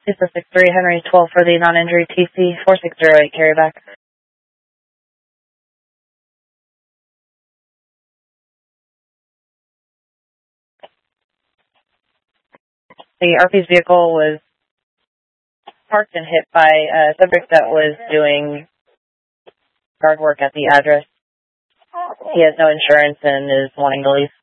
663 Henry 12 for the non-injury TC 4608 carry back. The RP's vehicle was parked and hit by a subject that was doing guard work at the address. He has no insurance and is wanting to leave.